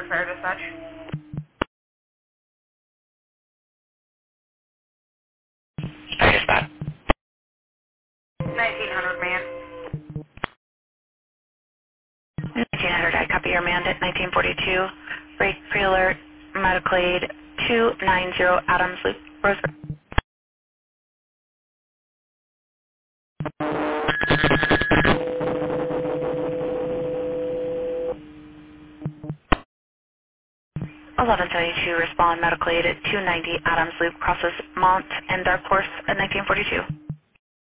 Roseburg Fire Dispatch. 1900 man. 1900, I copy your man at 1942. Break pre-alert, medical aid 290 Adams Loop, Roseburg. Eleven 22, respond medical aid at 290 Adams Loop, crosses Mont and Dark Horse at 1942.